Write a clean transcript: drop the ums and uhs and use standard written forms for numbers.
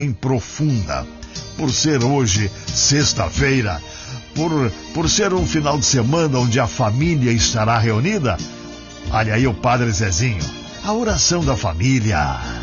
profunda. Por ser hoje sexta-feira, por ser um final de semana onde a família estará reunida, olha aí o Padre Zezinho, a oração da família.